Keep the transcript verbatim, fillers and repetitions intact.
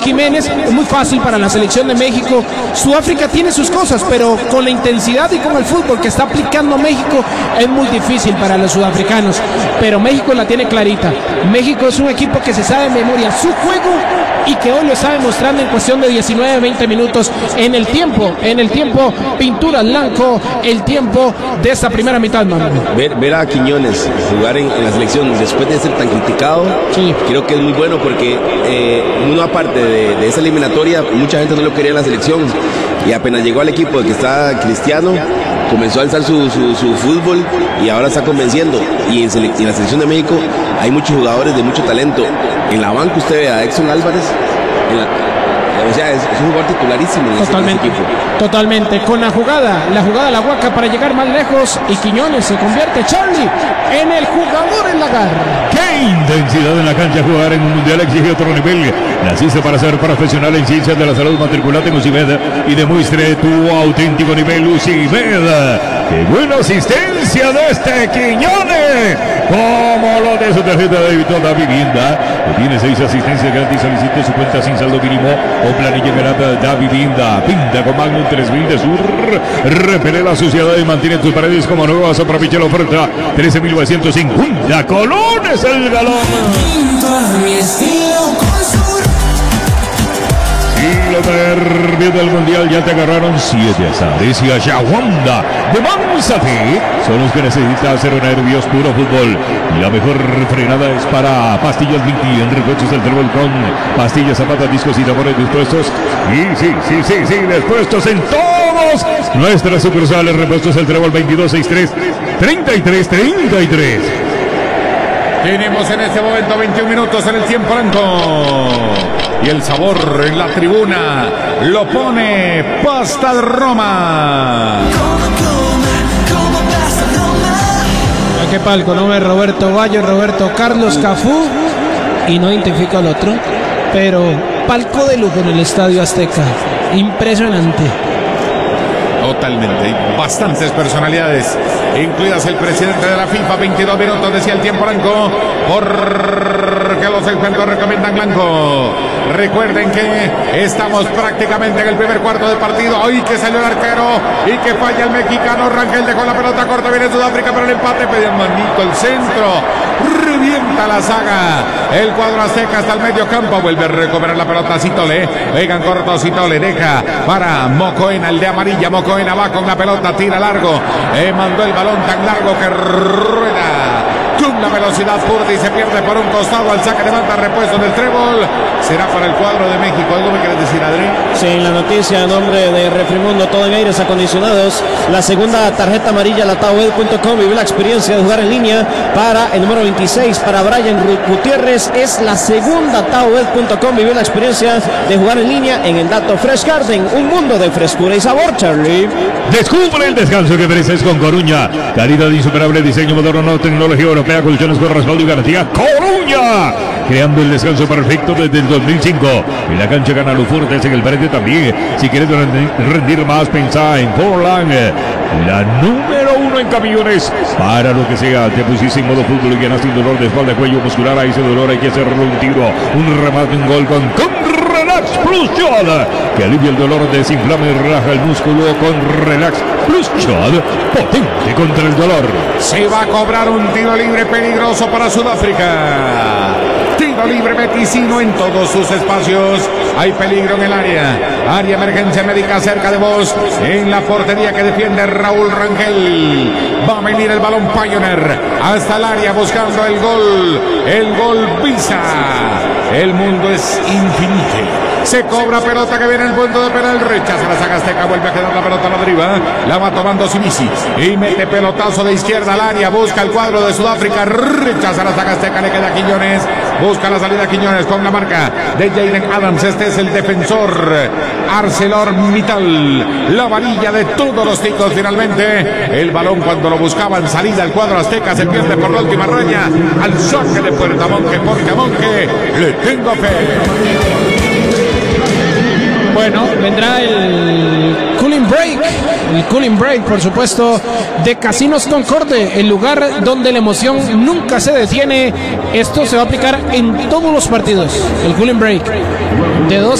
Jiménez, es muy fácil para la selección de México. Sudáfrica tiene sus cosas, pero con la intensidad y con el fútbol que está aplicando México es muy difícil para los sudafricanos. Pero México la tiene clarita. México es un equipo que se sabe de memoria su juego y que hoy lo está demostrando en cuestión de diecinueve, veinte minutos en el tiempo, en el tiempo pintura blanco, el tiempo de esta primera mitad, mano. Ver, ver a Quiñones jugar en, en la selección después de ser tan criticado, sí, creo que es muy bueno porque eh, uno aparte de, de esa eliminatoria, mucha gente no lo quería en la selección y apenas llegó al equipo que está Cristiano, comenzó a alzar su, su, su fútbol y ahora está convenciendo. Y en, sele, en la selección de México hay muchos jugadores de mucho talento. En la banca usted ve a Edson Álvarez, en la, o sea, es, es un jugador titularísimo en totalmente, ese, en ese equipo. Totalmente, con la jugada, la jugada la Huaca para llegar más lejos y Quiñones se convierte, Charlie, en el jugador en la garra. ¡Qué intensidad en la cancha! Jugar en un mundial exige otro nivel. Naciste para ser profesional en ciencias de la salud, matriculate en UCIMED y demuestre tu auténtico nivel. UCIMED. ¡Qué buena asistencia de este Quiñones! Como lo de su tarjeta de débito da vivienda, que tiene seis asistencias gratis. Solicite su cuenta sin saldo mínimo o planilla garanta da vivienda. Pinta con Magnum tres mil de Sur. Repele la suciedad y mantiene tus paredes como nuevas. Aprovecha la oferta. trece mil novecientos cincuenta colones el galón. Y los nervios del mundial ya te agarraron. Siete azares y Ayahuanda de Manzati son los que necesitas. Cero nervios, puro fútbol. Y la mejor frenada es para Pastillas Vinti en repuestos del Trébol con pastillas, zapatas, discos y tambores dispuestos. Y sí, sí, sí, sí, dispuestos en todos nuestras sucursales. Repuestos del Trébol veintidós sesenta y tres treinta y tres treinta y tres. Tenemos en este momento veintiún minutos en el tiempo blanco. Y el sabor en la tribuna lo pone Pasta Roma. ¿Qué palco? No ve Roberto Bayo, Roberto Carlos Cafú y no identifico al otro. Pero palco de lujo en el Estadio Azteca. Impresionante. Totalmente, hay bastantes personalidades, incluidas el presidente de la FIFA. Veintidós minutos, decía el tiempo blanco, porque los expertos recomiendan blanco. Recuerden que estamos prácticamente en el primer cuarto de partido. Hoy que salió el arquero y que falla el mexicano. Rangel dejó la pelota corta, viene Sudáfrica, pero el empate, pedía manito el centro, revienta la saga. El cuadro azteca hasta el medio campo, vuelve a recuperar la pelota Citole, pegan corto Citole, deja para Mocoena, el de amarilla. Mocoena va con la pelota, tira largo, eh, mandó el balón tan largo que rueda con la velocidad pura y se pierde por un costado al saque de banda, repuesto del Trébol. Será para el cuadro de México. ¿Algo me quieres decir, Adri? Sí, en la noticia, en nombre de Refrimundo, todo en aires acondicionados. La segunda tarjeta amarilla, la Taued punto com. Vive la experiencia de jugar en línea para el número veintiséis, para Brian Gutiérrez. Es la segunda Taued punto com. Vive la experiencia de jugar en línea en el dato Fresh Garden. Un mundo de frescura y sabor, Charlie. Descubre el descanso que mereces con Coruña. Calidad insuperable, diseño moderno, tecnología europea, colchones con respaldo y garantía. Coruña, creando el descanso perfecto desde el dos mil cinco. En la cancha gana los fuertes, en el frente también. Si quieres rendir más, pensá en Forlán, la número uno en camiones. Para lo que sea, te pusiste en modo fútbol y ganaste un dolor de espalda, cuello muscular. A ese dolor hay que hacerlo un tiro, un remate, un gol con, con Relax Plus Shot, que alivia el dolor, desinflama y relaja el músculo con Relax Plus Shot, potente contra el dolor. Se va a cobrar un tiro libre peligroso para Sudáfrica. Tiro libre Meticino en todos sus espacios. Hay peligro en el área. Área emergencia médica cerca de vos. En la portería que defiende Raúl Rangel. Va a venir el balón Pioneer hasta el área buscando el gol. El gol Visa. El mundo es infinito. Se cobra pelota que viene el punto de penal. Rechaza la saga azteca. Vuelve a quedar la pelota a la deriva. La va tomando Simisi. Y mete pelotazo de izquierda al área. Busca el cuadro de Sudáfrica. Rechaza la saga azteca. Le queda Quiñones. Busca la salida Quiñones con la marca de Jaden Adams. Este es el defensor ArcelorMittal. La varilla de todos los ticos. Finalmente el balón cuando lo buscaban salida al cuadro azteca se pierde por la última raya. Al saque de Puerta Monje. Porque a Monje le tengo fe. Bueno, vendrá el cooling break, el cooling break, por supuesto, de Casinos Concorde, el lugar donde la emoción nunca se detiene. Esto se va a aplicar en todos los partidos, el cooling break, de dos